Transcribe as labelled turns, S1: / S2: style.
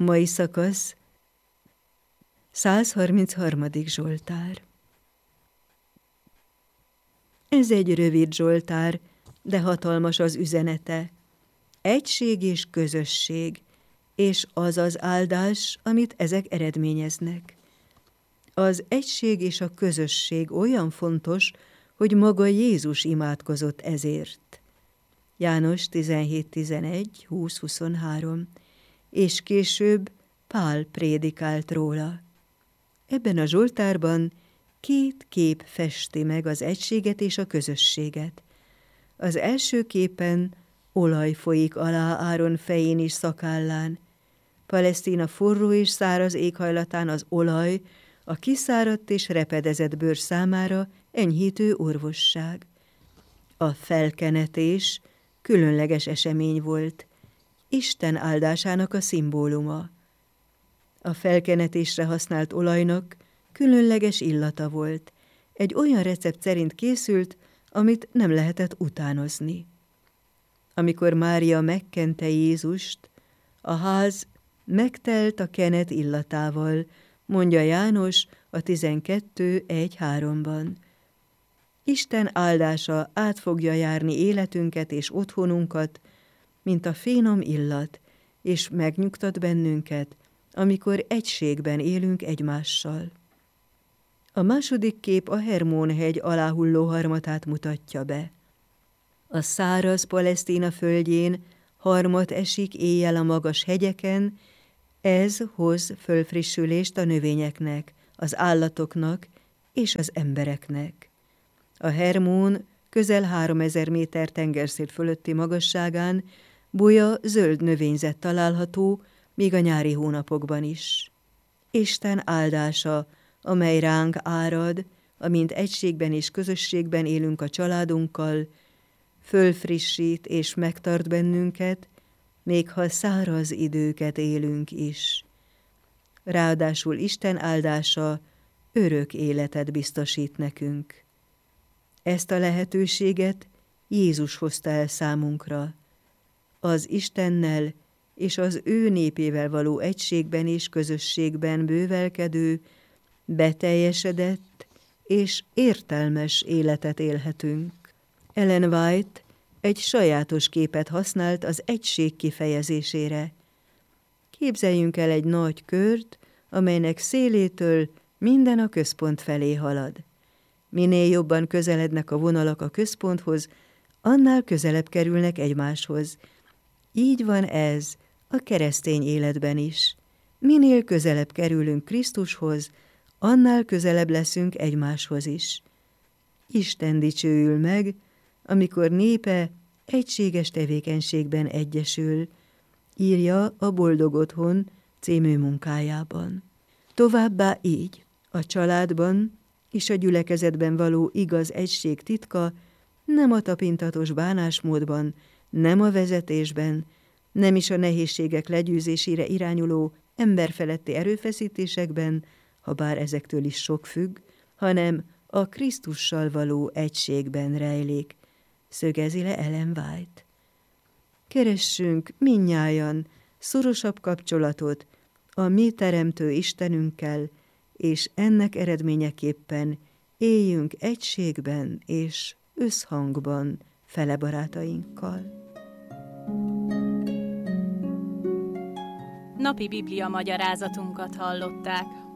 S1: Mai szakasz 133. Zsoltár. Ez egy rövid zsoltár, de hatalmas az üzenete. Egység és közösség, és az az áldás, amit ezek eredményeznek. Az egység és a közösség olyan fontos, hogy maga Jézus imádkozott ezért. János 17:11, 20-23, és később Pál prédikált róla. Ebben a zsoltárban 2 kép festi meg az egységet és a közösséget. Az első képen olaj folyik alá Áron fején és szakállán. Palesztina forró és száraz éghajlatán az olaj a kiszáradt és repedezett bőr számára enyhítő orvosság. A felkenetés különleges esemény volt, Isten áldásának a szimbóluma. A felkenetésre használt olajnak különleges illata volt, egy olyan recept szerint készült, amit nem lehetett utánozni. Amikor Mária megkente Jézust, a ház megtelt a kenet illatával, mondja János a 12:1-3-ban. Isten áldása át fogja járni életünket és otthonunkat, mint a finom illat, és megnyugtat bennünket, amikor egységben élünk egymással. A második kép a Hermón-hegy aláhulló harmatát mutatja be. A száraz Palesztina földjén harmat esik éjjel a magas hegyeken, ez hoz fölfrissülést a növényeknek, az állatoknak és az embereknek. A Hermón közel 3000 méter tengerszint fölötti magasságán buja zöld növényzet található, még a nyári hónapokban is. Isten áldása, amely ránk árad, amint egységben és közösségben élünk a családunkkal, fölfrissít és megtart bennünket, még ha száraz időket élünk is. Ráadásul Isten áldása örök életet biztosít nekünk. Ezt a lehetőséget Jézus hozta el számunkra. Az Istennel és az ő népével való egységben és közösségben bővelkedő, beteljesedett és értelmes életet élhetünk. Ellen White egy sajátos képet használt az egység kifejezésére. Képzeljünk el egy nagy kört, amelynek szélétől minden a központ felé halad. Minél jobban közelednek a vonalak a központhoz, annál közelebb kerülnek egymáshoz. Így van ez a keresztény életben is. Minél közelebb kerülünk Krisztushoz, annál közelebb leszünk egymáshoz is. Isten dicsőül meg, amikor népe egységes tevékenységben egyesül, írja a Boldog Otthon című munkájában. Továbbá így, a családban és a gyülekezetben való igaz egység titka nem a tapintatos bánásmódban, nem a vezetésben, nem is a nehézségek legyőzésére irányuló emberfeletti erőfeszítésekben, ha bár ezektől is sok függ, hanem a Krisztussal való egységben rejlik, szögezi le Ellen White. Keressünk mindnyájan szorosabb kapcsolatot a mi teremtő Istenünkkel, és ennek eredményeképpen éljünk egységben és összhangban fele barátainkkal.
S2: Napi Biblia magyarázatunkat hallották.